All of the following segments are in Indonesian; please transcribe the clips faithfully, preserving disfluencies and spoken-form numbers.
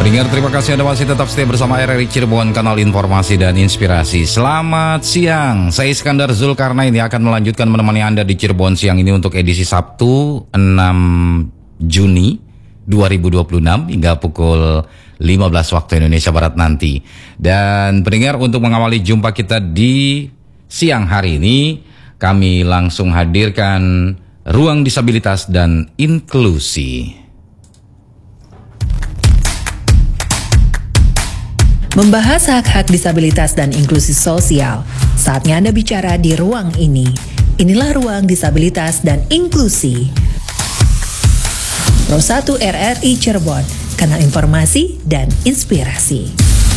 Pendengar, terima kasih Anda masih tetap setia bersama R R I Cirebon, kanal informasi dan inspirasi. Selamat siang, saya Iskandar Zulkarnain yang akan melanjutkan menemani Anda di Cirebon siang ini untuk edisi Sabtu enam Juni dua ribu dua puluh enam hingga pukul lima belas waktu Indonesia Barat nanti. Dan pendengar, untuk mengawali jumpa kita di siang hari ini, kami langsung hadirkan Ruang Disabilitas dan Inklusi. Membahas hak-hak disabilitas dan inklusi sosial, saatnya Anda bicara di ruang ini. Inilah Ruang Disabilitas dan Inklusi. Pro satu R R I Cirebon, kanal informasi dan inspirasi.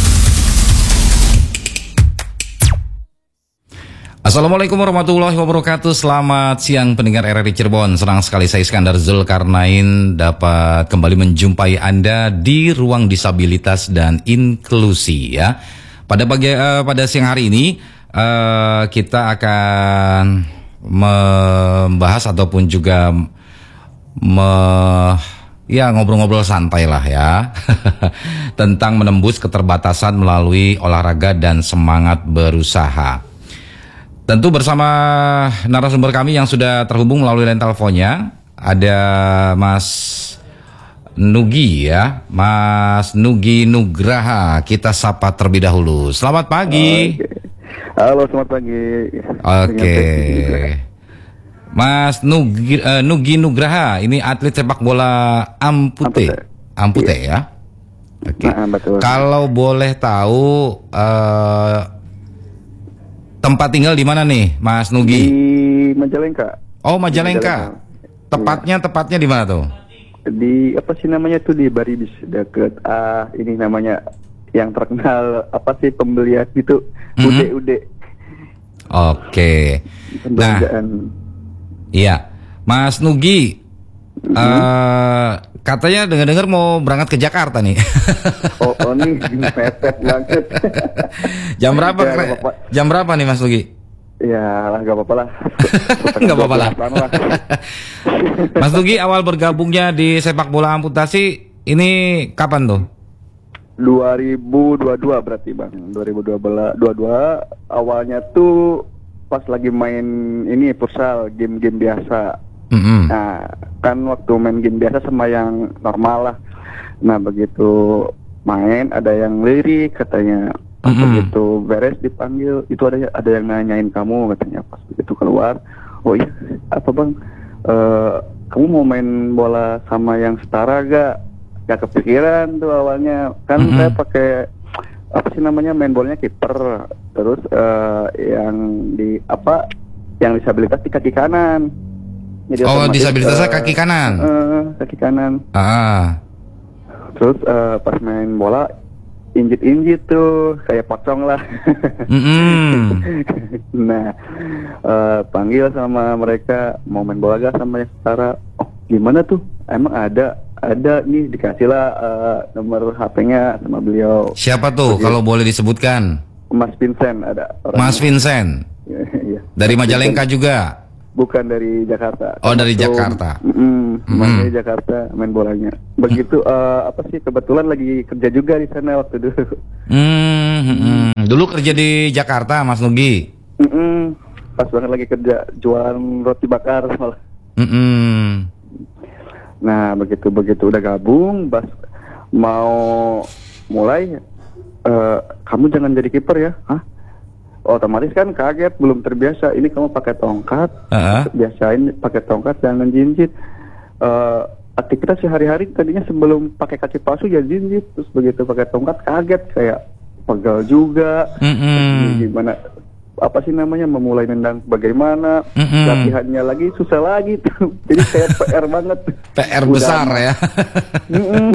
Assalamualaikum warahmatullahi wabarakatuh. Selamat siang pendengar R R I Cirebon. Senang sekali saya Iskandar Zulkarnain dapat kembali menjumpai Anda di Ruang Disabilitas dan Inklusi ya. Pada pagi uh, pada siang hari ini uh, kita akan membahas ataupun juga me, ya ngobrol-ngobrol santai lah ya tentang menembus keterbatasan melalui olahraga dan semangat berusaha. Tentu bersama narasumber kami yang sudah terhubung melalui line teleponnya, ada Mas Nugi ya, Mas Nugi Nugraha. Kita sapa terlebih dahulu. Selamat pagi. Oke. Halo, selamat pagi. Oke. Mas Nugi, uh, Nugi Nugraha, ini atlet sepak bola ampute, Ampute, ampute iya. ya. Oke. Nah, betul. Kalau boleh tahu, uh, tempat tinggal di mana nih, Mas Nugi? Di Majalengka. Oh, Majalengka. Tepatnya, Iya. tepatnya di mana tuh? Di apa sih namanya tuh, di Baribis dekat ah ini namanya yang terkenal apa sih pembelian gitu, Mhm. Ude Ude. Oke. Nah, Pembelanjaan. iya, Mas Nugi, eh, katanya dengar-dengar mau berangkat ke Jakarta nih. Oh, oh nih mepet banget. Jam berapa? Ya, kre- nggak apa-apa. Jam berapa nih, Mas Nugi? Ya lah, nggak apa-apa lah. Nggak apa-apa lah. dua belasan Mas Nugi, awal bergabungnya di sepak bola amputasi ini kapan tuh? dua ribu dua puluh dua berarti bang, dua ribu dua puluh dua awalnya tuh pas lagi main ini futsal, game-game biasa. Mm-mm. Nah kan waktu main game biasa sama yang normal lah. Nah begitu main ada yang lirik katanya, pas Mm-mm. begitu beres dipanggil itu ada ada yang nanyain kamu katanya, pas begitu keluar, oh iya apa bang, Eh, kamu mau main bola sama yang setara gak? Gak kepikiran tuh awalnya, kan Mm-mm. saya pakai apa sih namanya, main bolanya kiper, terus eh, yang di apa yang disabilitas di kaki kanan. Jadi Oh, otomatis, disabilitasnya eh, kaki kanan. eh, kaki kanan. Ah. Terus eh, pas main bola injit-injit tuh kayak pocong lah. Mm-mm. Nah eh, panggil sama mereka, mau main bola gak sama yang setara? Oh gimana tuh? Emang ada ada nih, dikasih lah eh, nomor H P-nya sama beliau. Siapa tuh Begitu. kalau boleh disebutkan? Mas Vincent ada orangnya. Mas Vincent. Iya. Dari Mas Majalengka Vincent. juga. Bukan dari Jakarta. Oh, dari Waktu- Jakarta. Mm-mm, Mm-mm. main dari Jakarta main bolanya. Begitu eh, apa sih, kebetulan lagi kerja juga di sana waktu dulu. Hmm, hmm, hmm. Dulu kerja di Jakarta, Mas Nugi. Mm-mm, pas banget lagi kerja jualan roti bakar malah. Hmm. Nah begitu begitu udah gabung, pas mau mulai, eh, kamu jangan jadi kiper ya. Hah? Otomatis kan kaget, belum terbiasa. Ini kamu pakai tongkat, Heeh. biasain pakai tongkat jangan jinjit. Eh, aktivitas sehari-hari tadinya sebelum pakai kaki palsu ya jinjit, terus begitu pakai tongkat kaget, kayak pegal juga. Mm-mm. Gimana apa sih namanya, memulai nendang bagaimana, Mm-mm. latihannya lagi susah lagi tuh. Jadi kayak P R banget. P R Udah besar amat. ya. Mm-mm.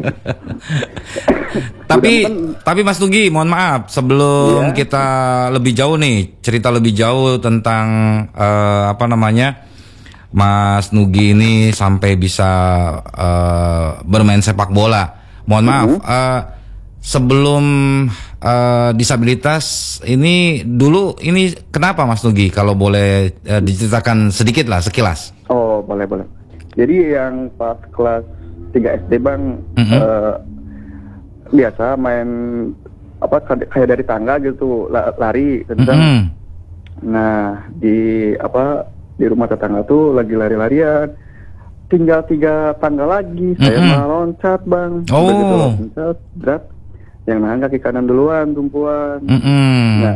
Tapi Udah kan- tapi Mas Nugi, mohon maaf sebelum Iya. kita lebih jauh nih, cerita lebih jauh tentang eh, apa namanya, Mas Nugi ini sampai bisa eh, bermain sepak bola. Mohon maaf, Mhm. eh, sebelum eh, disabilitas ini dulu ini kenapa Mas Nugi, kalau boleh eh, diceritakan sedikit lah, sekilas. Oh boleh boleh. Jadi yang pas kelas tiga S D bang, Mhm. eh, biasa main apa kayak dari tangga gitu, lari kencang. Mm-hmm. Nah di apa di rumah tetangga tuh lagi lari-larian, tinggal tiga tangga lagi, saya Mm-hmm. malah loncat bang. Oh. Begitu loncat, berat, yang nahan kaki kanan duluan tumpuan. Mm-hmm. Nah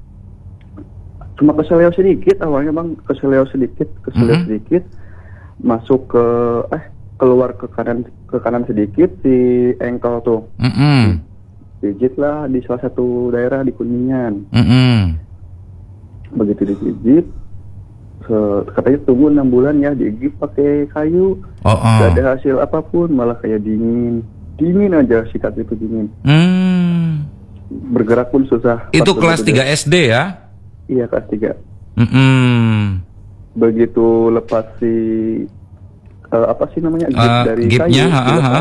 cuma keseleo sedikit awalnya bang, keseleo sedikit, keseleo Mm-hmm. sedikit, masuk ke eh keluar ke kanan ke kanan sedikit di ankle tuh. Mm-hmm. Pijit lah di salah satu daerah di Kuningan. Mm-hmm. Begitu dipijit, se- katanya tunggu enam bulan ya, digigit pakai kayu. Oh, oh. Gak ada hasil apapun, malah kayak dingin, dingin aja sikat itu dingin. Hmm. Bergerak pun susah. Itu Pas kelas begitu tiga dia- S D ya? Iya kelas tiga. Mm-mm. Begitu lepas si eh, apa sih namanya gip Uh, dari gipnya, kayu, ha, ha, dilepas. ha.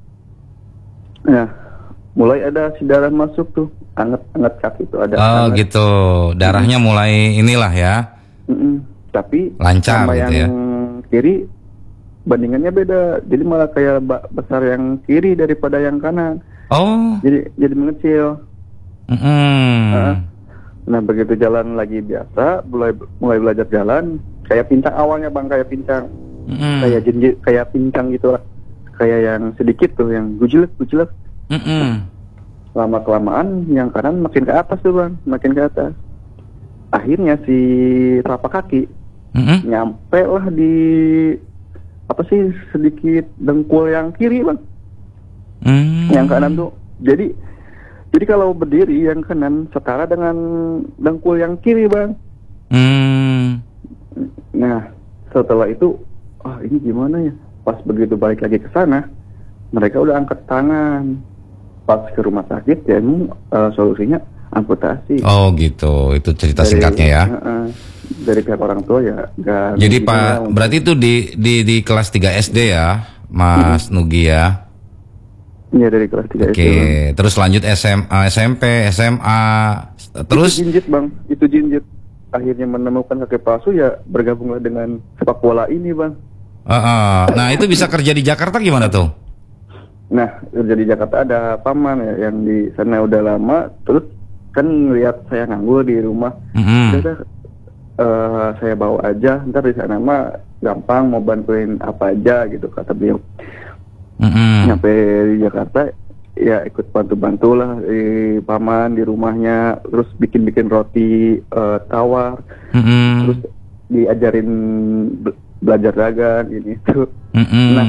Nah, mulai ada si darah masuk tuh, anget-anget kaki itu ada. Oh anget. gitu, darahnya mulai inilah ya. Mm-mm. Tapi Lancar sama gitu yang ya. kiri bandingannya beda, jadi malah kayak ba- besar yang kiri daripada yang kanan. Oh. Jadi jadi mengecil. Mm-mm. Nah, nah begitu jalan lagi biasa, mulai mulai belajar jalan, kayak pincang awalnya bang, kayak pincang, Mm-mm. kayak jenjit, kayak pincang gitu lah, kayak yang sedikit tuh, yang gujlek gujlek. Mm-mm. Lama kelamaan yang kanan makin ke atas tuh bang, makin ke atas. Akhirnya si telapak kaki Mm-mm. nyampe lah di apa sih sedikit dengkul yang kiri bang. Mm. Yang kanan tuh jadi jadi kalau berdiri yang kanan setara dengan dengkul yang kiri bang. Mm. Nah setelah itu ah ini gimana ya, pas begitu balik lagi ke sana mereka udah angkat tangan. Pas ke rumah sakit ya emang uh, solusinya amputasi. Oh gitu, itu cerita Dari- singkatnya ya. uh, uh, dari pihak orang tua ya gak Jadi gimana Pak, untuk- berarti itu di di di kelas tiga S D ya, Mas Nugi ya. Iya dari kelas tiga Oke, S D bang. terus lanjut S M A, S M P, S M A, terus Itu jinjit bang, itu jinjit. Akhirnya menemukan kaki palsu ya bergabunglah dengan sepak bola ini bang. uh, uh. Nah itu bisa kerja di Jakarta gimana tuh? Nah kerja di Jakarta ada paman ya yang di sana udah lama. Terus kan lihat saya nganggur di rumah, Mm-mm. udah eh, saya bawa aja. Ntar di sana mah gampang mau bantuin apa aja gitu kata beliau. Mm-mm. Nyampe di Jakarta ya ikut bantu-bantu lah di paman di rumahnya. Terus bikin-bikin roti eh, tawar. Mm-mm. Terus diajarin be- belajar dagang ini tuh. Mm-mm. Nah,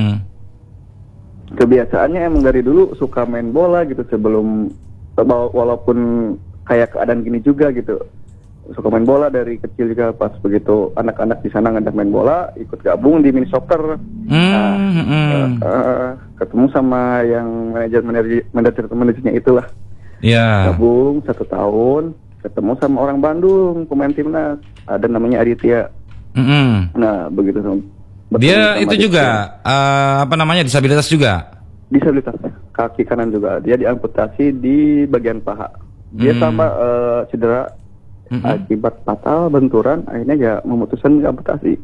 kebiasaannya emang dari dulu suka main bola gitu sebelum walaupun kayak keadaan gini juga gitu. Suka main bola dari kecil juga, pas begitu anak-anak di sana ngajak main bola, ikut gabung di mini soccer. Nah, Mm-mm. eh, eh, ketemu sama yang manajer manajer manajer manajernya itulah. Ya. Gabung satu tahun, ketemu sama orang Bandung pemain timnas, ada namanya Aditya. Mm-mm. Nah begitu sama- Dia bertemu sama itu Aditya. juga eh, apa namanya disabilitas juga. Disabilitas kaki kanan juga, dia diamputasi di bagian paha. Dia Hmm. sama eh, cedera Mm-mm. akibat fatal benturan, akhirnya ya memutuskan diamputasi.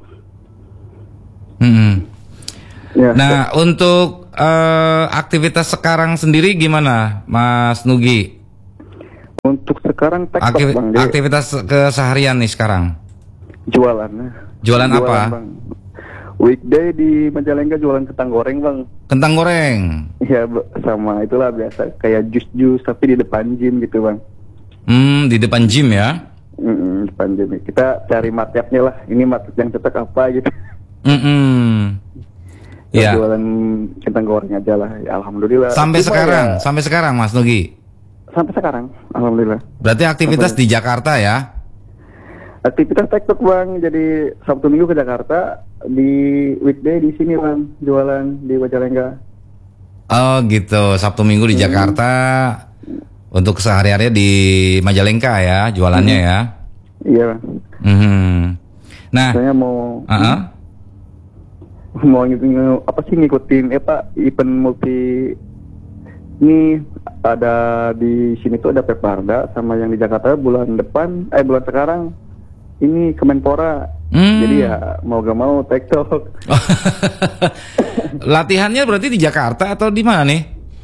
Mm-mm. Ya, Nah untuk eh, aktivitas sekarang sendiri gimana, Mas Nugi? untuk sekarang tektok Aktivi- bang, jadi aktivitas keseharian nih sekarang. jualan. Jualan apa? Bang. Weekday di Majalengka jualan kentang goreng bang. Kentang goreng. Ya b- sama itulah biasa kayak jus-jus tapi di depan gym gitu bang. Hmm, di depan gym ya. Mm-mm, depan gym. Kita cari marketnya lah. Ini market yang cocok apa gitu. Mm-mm. Ya. Ya. Jualan kentang goreng aja lah. Ya, alhamdulillah. Sampai Cuma sekarang, ya, sampai sekarang Mas Nugi. sampai sekarang, alhamdulillah. Berarti aktivitas Sampai- di Jakarta ya. Aktivitas tektok bang. Jadi Sabtu Minggu ke Jakarta, di weekday di sini bang, jualan di Majalengka. Oh gitu, Sabtu Minggu di Jakarta. Untuk sehari-hari di Majalengka ya, jualannya ya. Iya bang. Mhm. Nah, Saya mau uh-uh. mau ngikutin apa sih ngikutin apa event multi ini ada di sini tuh ada Peparda sama yang di Jakarta bulan depan eh bulan sekarang ini Kemenpora. Hmm. Jadi ya mau gak mau TikTok. Latihannya berarti di Jakarta atau di mana nih?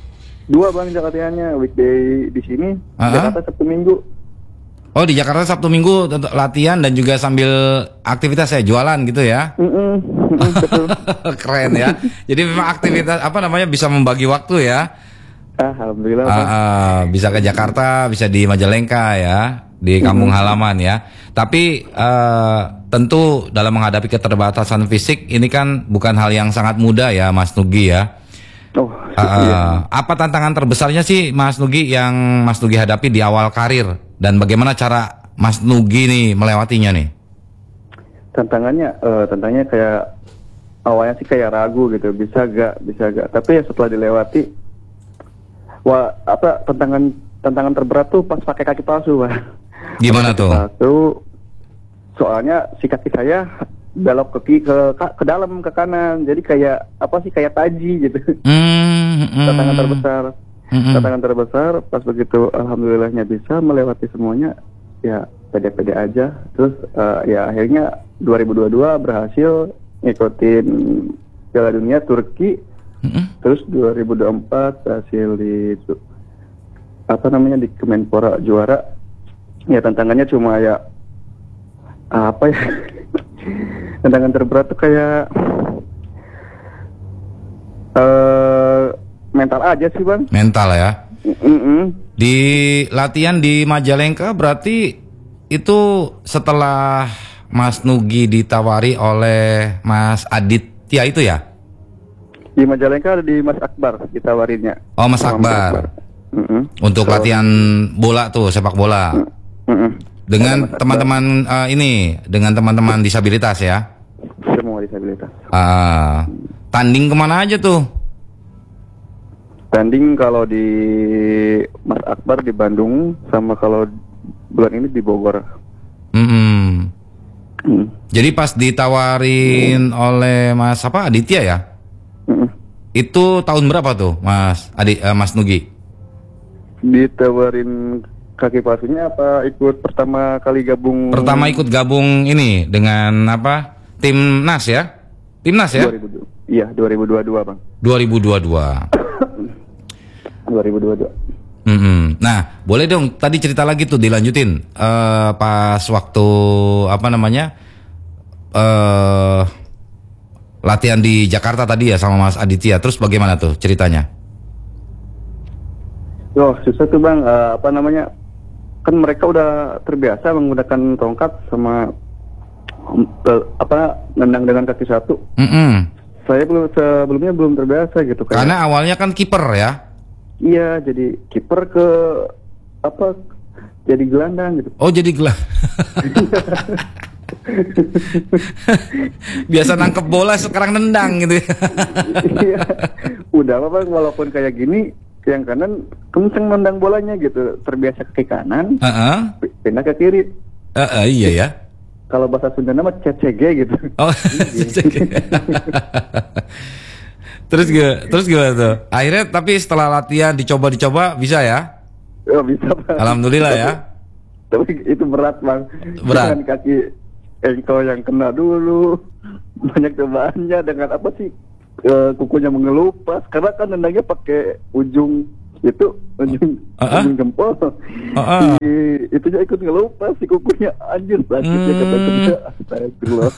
Dua bang latihannya, weekday di sini, Uh-huh. Jakarta Sabtu Minggu. Oh di Jakarta Sabtu Minggu tetap latihan dan juga sambil aktivitas ya jualan gitu ya. Mm-mm, mm-mm, betul. Keren ya. Jadi memang aktivitas apa namanya bisa membagi waktu ya. Alhamdulillah. Ah, Bang. ah, bisa ke Jakarta, bisa di Majalengka ya, di kampung halaman ya. Tapi eh, tentu dalam menghadapi keterbatasan fisik ini kan bukan hal yang sangat mudah ya Mas Nugi ya. Oh, Ah, iya. ah. Apa tantangan terbesarnya sih Mas Nugi yang Mas Nugi hadapi di awal karir dan bagaimana cara Mas Nugi nih melewatinya nih? Tantangannya, eh, tantangannya kayak awalnya sih kayak ragu gitu, bisa gak, bisa gak. Tapi ya setelah dilewati, wah apa tantangan tantangan terberat tuh pas pakai kaki palsu, Pak. Gimana tuh? Palsu, soalnya si kaki saya belok ke ki- ke ke, ke dalam ke kanan, jadi kayak apa sih kayak taji gitu. Hmm, hmm, Tantangan terbesar, hmm, tantangan terbesar. Pas begitu, alhamdulillahnya bisa melewati semuanya, ya pede-pede aja. Terus eh, ya akhirnya dua ribu dua puluh dua berhasil ngikutin Piala Dunia Turki. hmm. Terus dua ribu dua puluh empat berhasil di apa namanya di Kemenpora juara. Ya tantangannya cuma ya apa ya? Tantangan terberat tuh kayak eh mental aja sih bang. Mental ya. Mm-mm. Di latihan di Majalengka berarti itu setelah Mas Nugi ditawari oleh Mas Aditya itu ya? Di Majalengka ada di Mas Akbar ditawarinnya. Oh Mas Sama Akbar. Mm-mm. Untuk So, latihan bola tuh, sepak bola. mm-mm. Dengan Ada Mas Akbar. teman-teman eh, ini, dengan teman-teman disabilitas ya. Semua disabilitas. Ah, tanding kemana aja tuh? Tanding kalau di Mas Akbar di Bandung, sama kalau bulan ini di Bogor. Mm-mm. Mm. Jadi pas ditawarin oleh Mas apa Aditya ya? Mm-mm. Itu tahun berapa tuh, Mas Adi, eh, Mas Nugi? Ditawarin kaki palsunya apa ikut pertama kali gabung? Pertama ikut gabung ini dengan apa? Timnas ya? Timnas ya? dua ribu dua. Iya, dua ribu dua puluh dua, Bang. dua ribu dua puluh dua. dua ribu dua puluh dua. Mm-mm. Nah, boleh dong tadi cerita lagi tuh dilanjutin. Eh pas waktu apa namanya? Eh latihan di Jakarta tadi ya sama Mas Aditya. Terus bagaimana tuh ceritanya? Oh, susah tuh, Bang. Eh, apa namanya? Kan mereka udah terbiasa menggunakan tongkat sama eh, apa nendang dengan kaki satu. Mm-mm. Saya belum sebelumnya belum terbiasa gitu kan. Karena awalnya kan kiper ya. Iya, jadi kiper ke apa? Jadi gelandang gitu. Oh jadi gelang. Biasa nangkep bola sekarang nendang gitu. Iya. Udah apa Bang, walaupun kayak gini, yang kanan kenceng nendang bolanya gitu. Terbiasa ke kiri kanan, Heeh. p- pindah ke kiri. Heeh, iya ya. Kalau bahasa Sunda nama C C G gitu. Oh. Terus gue, terus gimana tuh? Akhirnya tapi setelah latihan dicoba-dicoba bisa ya? Oh, bisa Bang. Alhamdulillah ya. Tapi itu berat Bang. Berat. Dengan kaki engkel yang kena dulu. Banyak cobaannya dengan apa sih? Eh, kukunya mengelupas karena kan nendangnya pakai ujung itu ujung, Uh-uh. ujung jempol. Uh-uh. Si, itunya ikut ngelupas si kukunya, anjir sakitnya Hmm. kata kerja. Astagfirullah.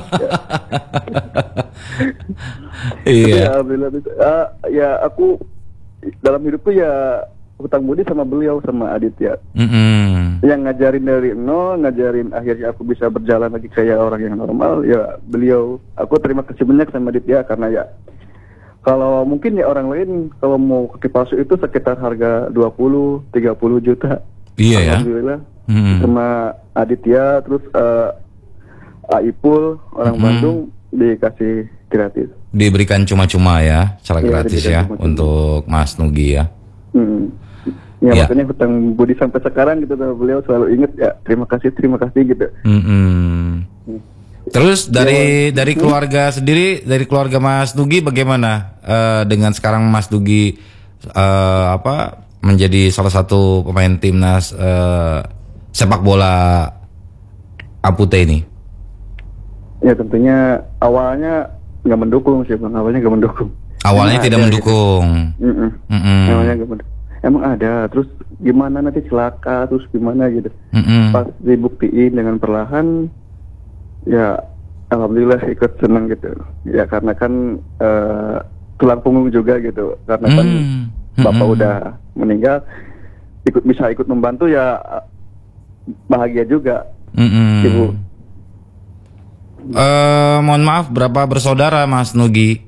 Iya. Ya, alhamdulillah bisa. Ah, ya aku dalam hidupku ya hutang budi sama beliau, sama Aditya. Mm-mm. Yang ngajarin dari nol, ngajarin akhirnya aku bisa berjalan lagi kayak orang yang normal, ya beliau. Aku terima kasih banyak sama Aditya karena ya kalau mungkin ya orang lain kalau mau kaki palsu itu sekitar harga dua puluh tiga puluh juta. Iya ya. Alhamdulillah. Hmm. Sama Aditya terus eh, Aipul orang Mm-mm. Bandung dikasih gratis. Diberikan cuma-cuma ya, secara Iya, gratis diberikan ya cuma-cuma. untuk Mas Nugi ya. Hmm. Ya, Ya. makanya hutang budi sampai sekarang gitu sama beliau, selalu inget ya terima kasih terima kasih gitu. Mm-mm. Terus dari dari keluarga sendiri, dari keluarga Mas Nugi bagaimana eh, dengan sekarang Mas Nugi eh, apa menjadi salah satu pemain timnas eh, sepak bola ampute ini? Ya tentunya awalnya nggak mendukung sih bang, awalnya nggak mendukung. Awalnya Emang tidak ada, mendukung. Gitu. Mm-mm. Mm-mm. Emangnya gimana? Emang ada, terus gimana nanti celaka, terus gimana gitu. Mm-mm. Pas dibuktiin dengan perlahan, ya alhamdulillah ikut senang gitu. Ya karena kan uh, tulang punggung juga gitu, karena kan Mm. bapak Mm-mm. udah meninggal, ikut bisa ikut membantu ya bahagia juga. Mm-mm. Ibu. Eh, mohon maaf, berapa bersaudara Mas Nugi?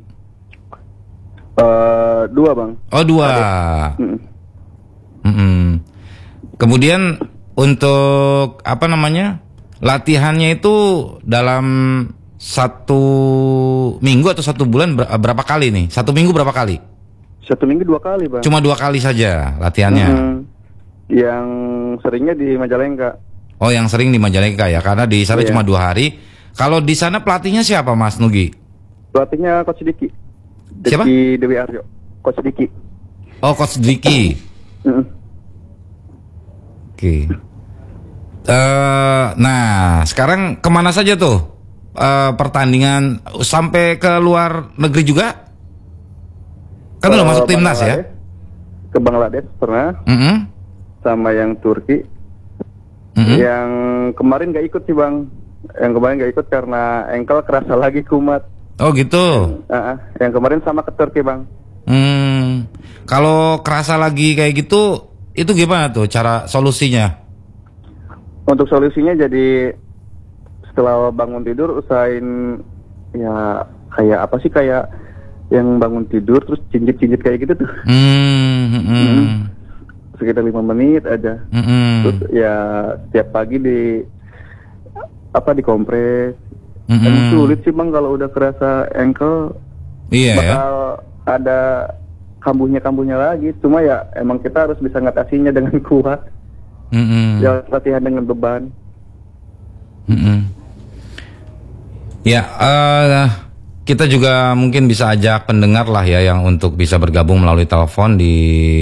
Uh, dua bang. Oh dua. Mm. Mm-mm. Kemudian untuk apa namanya latihannya itu dalam satu minggu atau satu bulan ber- berapa kali nih? Satu minggu berapa kali? Satu minggu dua kali bang. Cuma dua kali saja latihannya. Mm. Yang seringnya di Majalengka. Oh yang sering di Majalengka ya, karena di sana Iya. cuma dua hari. Kalau di sana pelatihnya siapa Mas Nugi? Pelatihnya Coach Diki. Siapa? Diki Dewi Aryo. Coach Diki. Oh Coach Diki. Mm. Oke. Eh, nah sekarang kemana saja tuh eh, pertandingan sampai ke luar negeri juga? Kan udah Ke masuk timnas ya? Bangladesh. Ke Bangladesh pernah, Mm-mm. sama yang Turki. Mm-mm. Yang kemarin gak ikut sih bang. Yang kemarin gak ikut karena engkel kerasa lagi kumat. Oh gitu. Uh, yang kemarin sama ke Turki bang. Hmm. Kalau kerasa lagi kayak gitu, itu gimana tuh cara solusinya? Untuk solusinya jadi setelah bangun tidur usahain ya kayak apa sih, kayak yang bangun tidur terus cincit-cincit kayak gitu tuh. Hmm. Mm-mm. Sekitar lima menit aja. Mm-mm. Terus ya setiap pagi di apa dikompres. Mm-mm. Emang sulit sih bang kalau udah kerasa ankle, Iya ya. bakal ada kambuhnya-kambuhnya lagi. Cuma ya emang kita harus bisa ngatasinya dengan kuat. Mm-mm. Jangan latihan dengan beban. Mm-mm. Ya, eh, kita juga mungkin bisa ajak pendengar lah ya yang untuk bisa bergabung melalui telepon di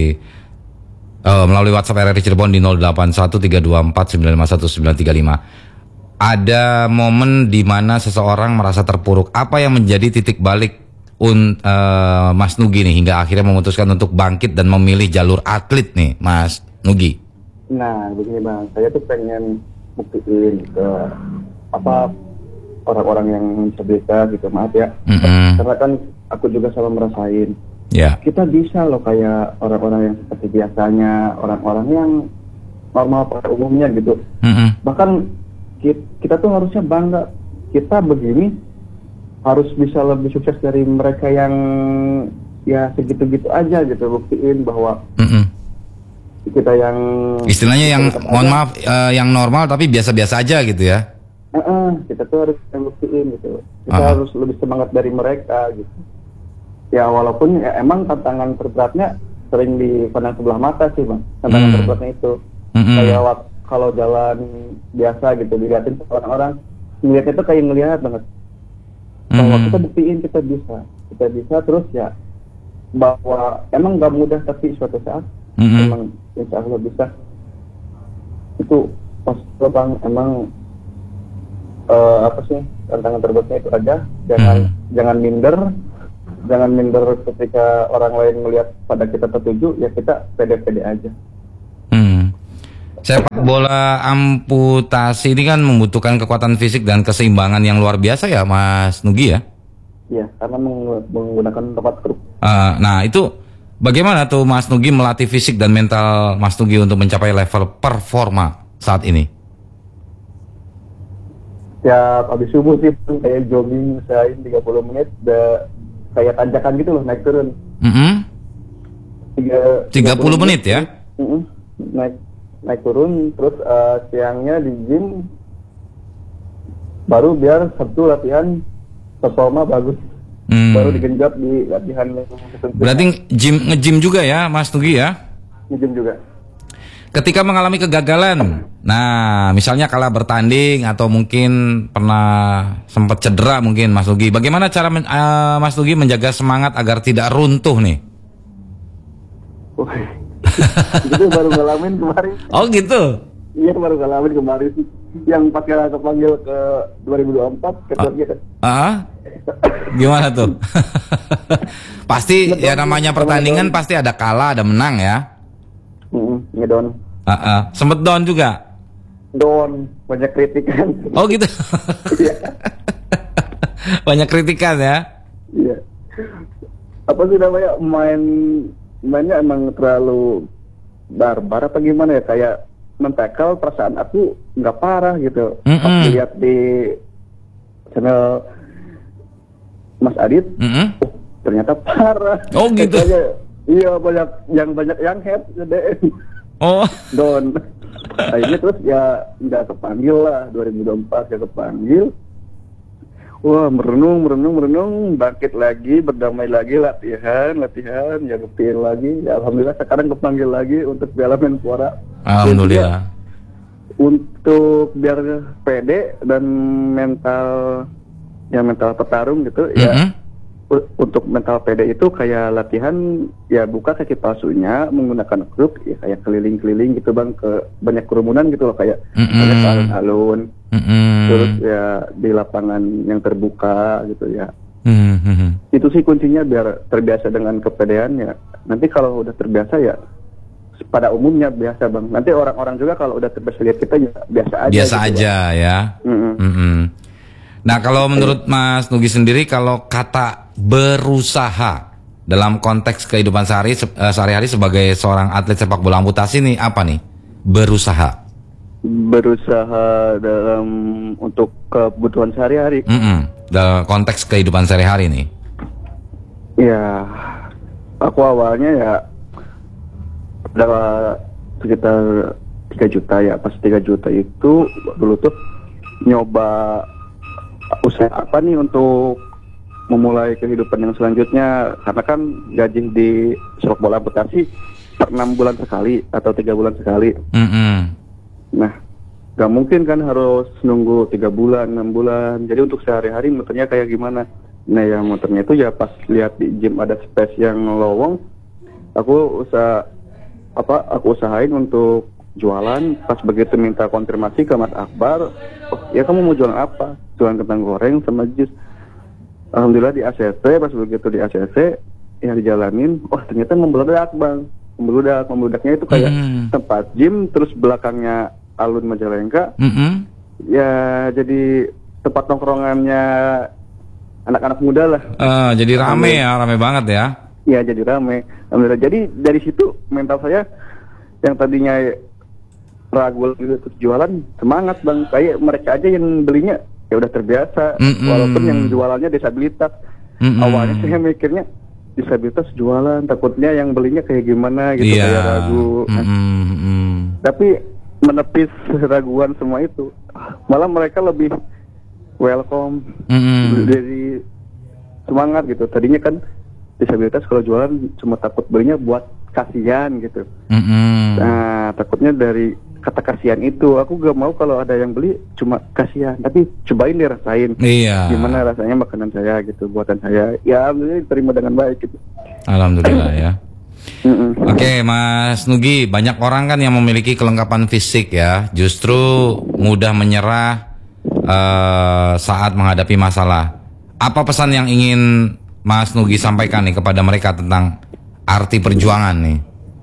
eh, melalui WhatsApp R R I Cirebon di nol delapan satu tiga dua empat sembilan lima satu sembilan tiga lima. Ada momen di mana seseorang merasa terpuruk. Apa yang menjadi titik balik un, eh, Mas Nugi nih hingga akhirnya memutuskan untuk bangkit dan memilih jalur atlet nih, Mas Nugi? Nah, begini bang, saya tuh pengen buktiin ke apa orang-orang yang disabilitas gitu, maaf ya. Mm-mm. Karena kan aku juga selalu merasain Ya. kita bisa loh kayak orang-orang yang seperti biasanya, orang-orang yang normal pada umumnya gitu. Mm-mm. Bahkan kita, kita tuh harusnya bangga, kita begini harus bisa lebih sukses dari mereka yang ya segitu-gitu aja gitu, buktiin bahwa Mm-mm. kita yang Istilahnya yang tetap mohon aja, maaf eh, yang normal tapi biasa-biasa aja gitu ya. uh-uh, kita tuh harus buktiin gitu, kita Aha. harus lebih semangat dari mereka gitu. Ya walaupun ya emang tantangan terberatnya sering dipandang sebelah mata sih bang, tantangan Hmm. terberatnya itu. Mm-mm. Kayak wak- kalau jalan biasa gitu dilihatin sama orang-orang, ngeliatnya tuh kayak ngelihat banget bahwa Mm-mm. kita buktiin kita bisa, kita bisa terus ya, bahwa emang gak mudah tapi suatu saat Mm-mm. emang insya Allah bisa. Itu pas bang emang eh, apa sih tantangan terberatnya itu ada. Jangan Hmm. jangan minder, jangan minder ketika orang lain melihat pada kita tertuju, ya kita pede-pede aja. Hmm. Sepak bola amputasi ini kan membutuhkan kekuatan fisik dan keseimbangan yang luar biasa ya, Mas Nugi ya. Iya, karena meng- menggunakan tempat grup. Eh, nah itu bagaimana tuh Mas Nugi melatih fisik dan mental Mas Nugi untuk mencapai level performa saat ini? Tiap habis subuh sih kayak jogging usahain tiga puluh menit, udah kayak tanjakan gitu loh, naik turun. Mm-mm. Tiga- tiga puluh menit ya? Mm-mm. Naik naik turun, terus eh, siangnya di gym, baru biar Sabtu latihan performa bagus, Hmm. baru digenjot di latihan yang tertentu. Berarti gym nge-gym juga ya, Mas Nugi ya? Di gym juga. Ketika mengalami kegagalan, nah misalnya kalah bertanding atau mungkin pernah sempat cedera mungkin Mas Nugi, bagaimana cara men- eh, Mas Nugi menjaga semangat agar tidak runtuh nih? Wah, itu baru ngalamin kemarin. Oh gitu? Iya, baru ngalamin kemarin. Yang pas kali kepanggil ke dua ribu dua puluh empat ke Turki kan. Ah, Gimana tuh? Pasti ya namanya pertandingan pasti ada kalah, ada menang ya. Mm, ngedon. Uh -uh. Sempet down juga. Don, banyak kritikan. Oh gitu. Iya. Banyak kritikan ya. Iya. Apa sih namanya main mainnya emang terlalu barbar apa gimana ya, kayak mentekel perasaan aku nggak parah gitu. Mm-mm. Pas dilihat di channel Mas Adit, Mm-mm. oh, ternyata parah. Oh, gitu. Kayaknya, iya banyak yang banyak yang head gede. Oh. Don. Akhirnya terus ya nggak kepanggil lah, dua ribu dua puluh empat nggak kepanggil. Wah, merenung, merenung, merenung, bangkit lagi, berdamai lagi, latihan, latihan, ya rutin lagi. Ya, alhamdulillah sekarang kepanggil lagi untuk Piala Menpora. Alhamdulillah. Untuk biar pede dan mental, ya mental petarung gitu, ya Mm-mm. u- untuk mental pede itu kayak latihan, ya buka kaki palsunya, menggunakan kruk, ya kayak keliling-keliling gitu bang, ke banyak kerumunan gitu loh, kayak Mm-mm. banyak alun-alun. Mm-mm. Terus ya di lapangan yang terbuka gitu ya. Mm-mm. Itu sih kuncinya biar terbiasa dengan kepedean ya. Nanti kalau udah terbiasa ya pada umumnya biasa bang. Nanti orang-orang juga kalau udah terbiasa lihat kita ya biasa aja. Biasa gitu, aja Bang. ya. Mm-mm. Mm-mm. Nah kalau menurut Mas Nugi sendiri, kalau kata berusaha dalam konteks kehidupan sehari se- eh, sehari-hari sebagai seorang atlet sepak bola amputasi nih apa nih? Berusaha. Berusaha dalam untuk kebutuhan sehari-hari. Mm-mm. Dalam konteks kehidupan sehari-hari nih. Ya, aku awalnya ya udah sekitar tiga juta ya. Pas tiga juta itu dulu tuh nyoba usaha apa nih untuk memulai kehidupan yang selanjutnya, karena kan gaji di sepak bola amputasi per enam bulan sekali atau tiga bulan sekali. Mm-mm. Nah, gak mungkin kan harus nunggu tiga bulan, enam bulan. Jadi untuk sehari-hari muternya kayak gimana? Nah, yang muternya itu ya pas lihat di gym ada space yang lowong, aku usaha apa? Aku usahain untuk jualan. Pas begitu minta konfirmasi ke Mas Akbar, oh, ya kamu mau jualan apa? Jualan kentang goreng sama jus. Alhamdulillah di A C C, pas begitu di A C C, ya dijalanin. Oh, ternyata membludak bang, membludak, membeludaknya itu kayak Hmm. tempat gym, terus belakangnya alun Majalengka, Mm-mm. ya jadi tempat nongkrongannya anak-anak muda lah. Eh, jadi rame ya, rame banget ya. Ya jadi rame. Alhamdulillah. Jadi dari situ mental saya yang tadinya ragu gitu terus jualan semangat bang. Kayak mereka aja yang belinya ya udah terbiasa. Mm-mm. Walaupun yang jualannya disabilitas. Mm-mm. Awalnya saya mikirnya disabilitas jualan, takutnya yang belinya kayak gimana gitu, Iya. kayak ragu. Nah, Mm-mm. Mm-mm. tapi menepis keraguan semua itu, malah mereka lebih welcome, Mm-mm. jadi semangat gitu. Tadinya kan disabilitas kalau jualan cuma takut belinya buat kasihan gitu. Mm-mm. Nah, takutnya dari kata kasihan itu, aku gak mau kalau ada yang beli cuma kasihan, tapi cobain deh rasain. Iya. Gimana rasanya makanan saya gitu, buatan saya. Ya alhamdulillah diterima dengan baik gitu. Alhamdulillah ya. Mm-mm. Oke, Mas Nugi, banyak orang kan yang memiliki kelengkapan fisik ya, justru mudah menyerah eh, saat menghadapi masalah. Apa pesan yang ingin Mas Nugi sampaikan nih kepada mereka tentang arti perjuangan nih?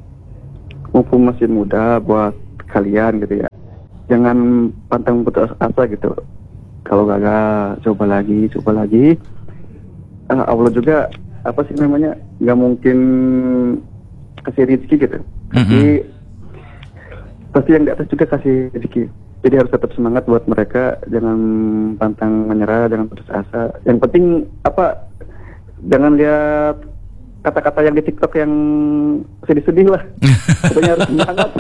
Mumpung masih muda, buat kalian gitu ya, jangan pantang putus asa gitu. Kalau gagal, coba lagi, coba lagi. Ah, Allah juga apa sih namanya, nggak mungkin kasih rezeki gitu. Tapi pasti yang di atas juga kasih rezeki. Jadi harus tetap semangat buat mereka, jangan pantang menyerah, jangan putus asa. Yang penting apa? Jangan lihat kata-kata yang di TikTok yang sedih-sedih lah. Pokoknya harus semangat.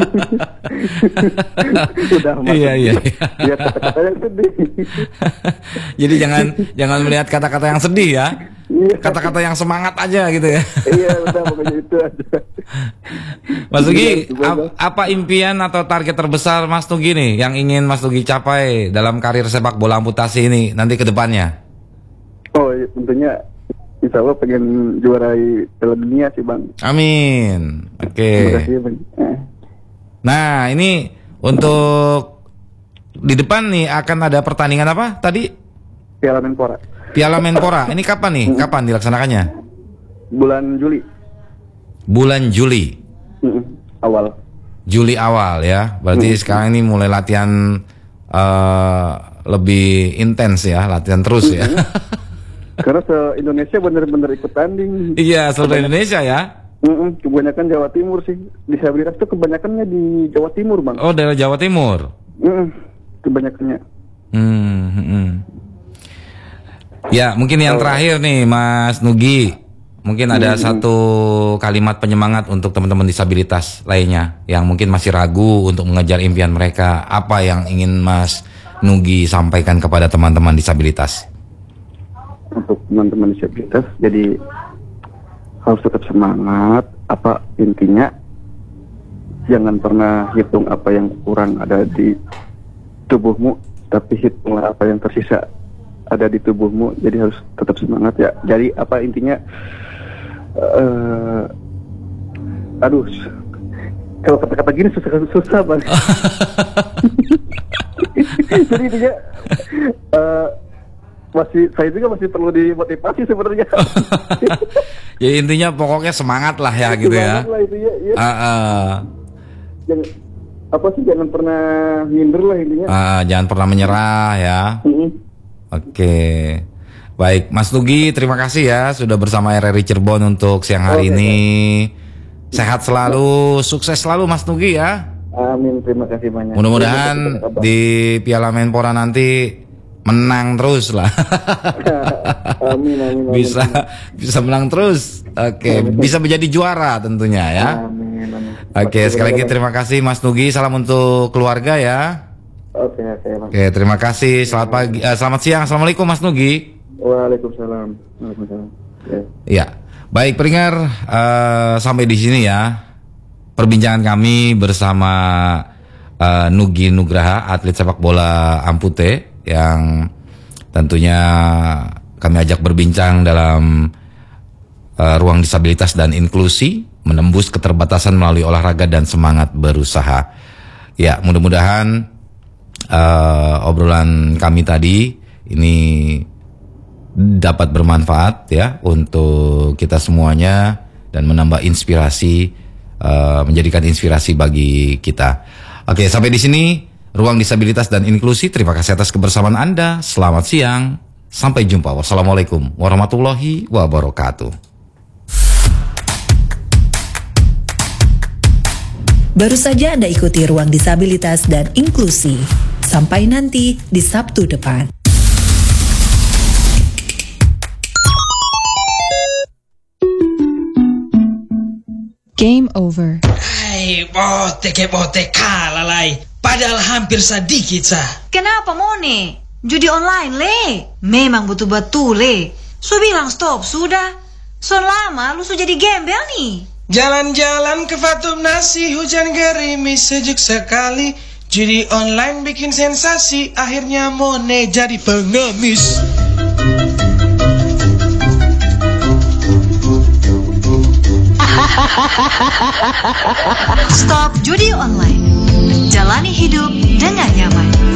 Udah masuk. Iya, iya. Lihat kata-kata yang sedih. Jadi jangan jangan melihat kata-kata yang sedih ya. Iya. Kata-kata yang semangat aja gitu ya. Iya, udah pokoknya itu aja. Mas Nugi, Iya, ap- apa impian atau target terbesar Mas Nugi nih yang ingin Mas Nugi capai dalam karir sepak bola amputasi ini nanti ke depannya? Oh, iya, tentunya insya Allah pengen juarai Piala Dunia sih bang. Amin. Oke. Terima kasih bang. Eh, Nah, ini untuk di depan nih akan ada pertandingan apa tadi? Piala Menpora. Piala Menpora ini kapan nih? Kapan dilaksanakannya? Bulan Juli. Bulan Juli. Mm-mm, awal. Juli awal ya. Berarti Mm-mm. sekarang ini mulai latihan uh, lebih intens ya, latihan terus ya. Karena se-Indonesia bener-bener ikut tanding. Iya, seluruh Indonesia ya. Mm-mm, kebanyakan Jawa Timur sih. Disabilitas tuh kebanyakannya di Jawa Timur, Bang. Oh, daerah Jawa Timur. Mm-mm, kebanyakannya. Hmm, hmm, hmm. Ya, mungkin yang Oh. terakhir nih, Mas Nugi. Mungkin ada Hmm. satu kalimat penyemangat untuk teman-teman disabilitas lainnya yang mungkin masih ragu untuk mengejar impian mereka. Apa yang ingin Mas Nugi sampaikan kepada teman-teman disabilitas? Untuk teman-teman disabilitas, jadi harus tetap semangat. Apa intinya? Jangan pernah hitung apa yang kurang ada di tubuhmu, tapi hitunglah apa yang tersisa ada di tubuhmu. Jadi harus tetap semangat ya. Jadi apa intinya? Uh, aduh, kalau kata-kata gini susah susah banget. Jadi intinya uh, masih saya juga masih perlu dimotivasi sebenarnya. Ya intinya pokoknya semangat lah ya gitu ya. Semangat lah intinya, ya. Uh, uh. Jangan, apa sih jangan pernah minder lah intinya. Uh, jangan pernah menyerah ya. Mm-hmm. Oke, baik Mas Nugi, terima kasih ya sudah bersama R R I Cirebon untuk siang hari Oke, ini. Sehat selalu, sukses selalu Mas Nugi ya. Amin, terima kasih banyak. Mudah-mudahan di Piala Menpora nanti menang terus lah. Amin, amin, amin. Bisa bisa menang terus. Oke, bisa menjadi juara tentunya ya. Amin, amin. Oke, sekali lagi terima kasih Mas Nugi. Salam untuk keluarga ya. Oke, oke, Mas. Oke, terima kasih. Selamat pagi, eh, selamat siang. Assalamualaikum Mas Nugi. Waalaikumsalam. Waalaikumsalam. Ya. Ya, baik pendengar, eh, sampai di sini ya perbincangan kami bersama eh, Nugi Nugraha, atlet sepak bola ampute yang tentunya kami ajak berbincang dalam eh, ruang disabilitas dan inklusi, menembus keterbatasan melalui olahraga dan semangat berusaha. Ya, mudah-mudahan Uh, obrolan kami tadi ini dapat bermanfaat ya untuk kita semuanya dan menambah inspirasi, uh, menjadikan inspirasi bagi kita. Oke, sampai di sini Ruang Disabilitas dan Inklusi. Terima kasih atas kebersamaan Anda. Selamat siang. Sampai jumpa. Wassalamualaikum warahmatullahi wabarakatuh. Baru saja Anda ikuti Ruang Disabilitas dan Inklusi. Sampai nanti di Sabtu depan. Game over. Hai, bote ke bote kalah lai. Padahal hampir sedikit sah. Kenapa Mone? Judi online le. Memang betul-betul le. So bilang stop sudah. So lama lu so jadi gembel nih. Jalan-jalan ke Fatum Nasi, hujan gerimis sejuk sekali. Judi online bikin sensasi, akhirnya Mone jadi pengemis. Stop judi online. Jalani hidup dengan nyaman.